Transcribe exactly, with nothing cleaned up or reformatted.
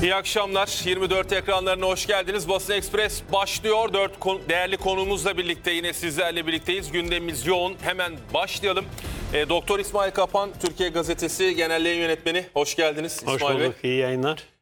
İyi akşamlar. yirmi dört ekranlarına hoş geldiniz. Basın Ekspres başlıyor. Dört kon- değerli konuğumuzla birlikte yine sizlerle birlikteyiz. Gündemimiz yoğun. Hemen başlayalım. E, Doktor İsmail Kapan, Türkiye Gazetesi Genel Yayın Yönetmeni. Hoş geldiniz Hoş İsmail Bey. bulduk, iyi yayınlar.